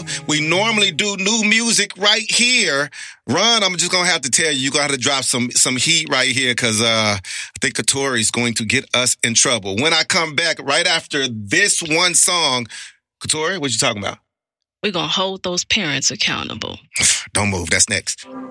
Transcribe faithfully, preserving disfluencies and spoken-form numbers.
know, we normally do new music right here. Ron, I'm just going to have to tell you, you're going to have to drop some some heat right here because uh, I think Katori is going to get us in trouble. When I come back right after this one song, Katori, what you talking about? We're going to hold those parents accountable. Don't move. That's next.